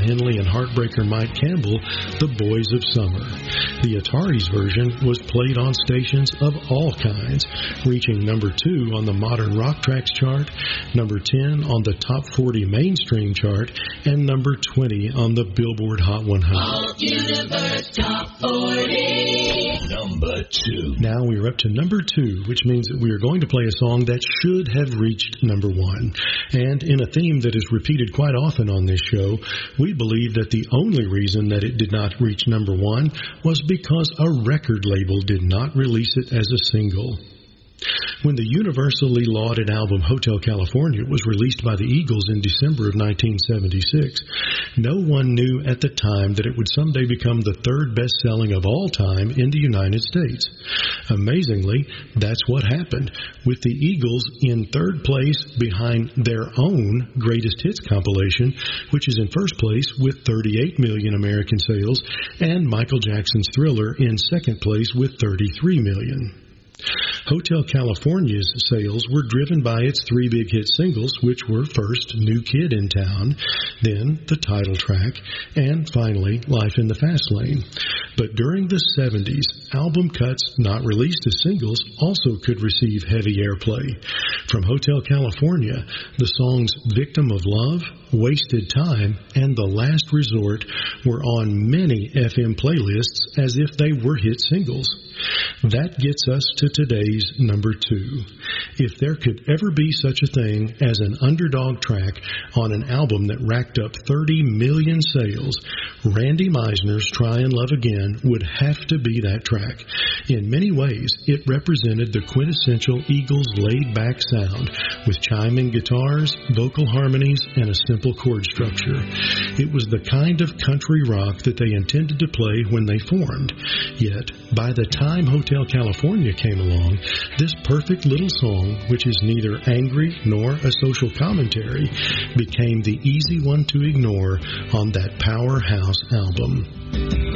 Henley and heartbreaker Mike Campbell, The Boys of Summer. The Ataris version was played on stations of all kinds, reaching number 2 on the Modern Rock Tracks chart, number 10 on the Top 40 Mainstream chart, and number 20 on the Billboard Hot 100. All Universe Top 40. Number 2. Now we're up to number 2, which means that we are going to play a song that should have reached number 1. And in a theme that is repeated quite often on this show, we believe that the only reason that it did not reach number 1 was because a record label did not release it as a single. When the universally lauded album Hotel California was released by the Eagles in December of 1976, no one knew at the time that it would someday become the third best-selling of all time in the United States. Amazingly, that's what happened, with the Eagles in third place behind their own Greatest Hits compilation, which is in first place with 38 million American sales, and Michael Jackson's Thriller in second place with 33 million. Hotel California's sales were driven by its 3 big hit singles, which were first New Kid in Town, then the title track, and finally Life in the Fast Lane. But during the 70s, album cuts not released as singles also could receive heavy airplay. From Hotel California, the songs Victim of Love, Wasted Time, and The Last Resort were on many FM playlists as if they were hit singles. That gets us to today's number 2. If there could ever be such a thing as an underdog track on an album that racked up 30 million sales, Randy Meisner's Try and Love Again would have to be that track. In many ways, it represented the quintessential Eagles laid-back sound, with chiming guitars, vocal harmonies, and a simple chord structure. It was the kind of country rock that they intended to play when they formed. Yet, by the time Hotel California came along, this perfect little song, which is neither angry nor a social commentary, became the easy one to ignore on that powerhouse album.